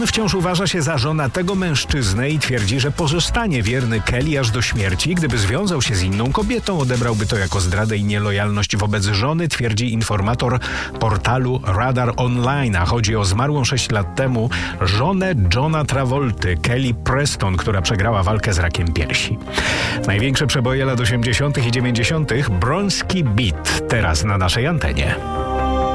wciąż uważa się za żonatego mężczyznę i twierdzi, że pozostanie wierny Kelly aż do śmierci. Gdyby związał się z inną kobietą, odebrałby to jako zdradę i nielojalność wobec żony, twierdzi informator portalu Radar Online. A chodzi o zmarłą 6 lat temu żonę Johna Travolty, Kelly Preston, która przegrała walkę z rakiem piersi. Największe przeboje lat 80. i 90. Bronski Beat teraz na naszej antenie.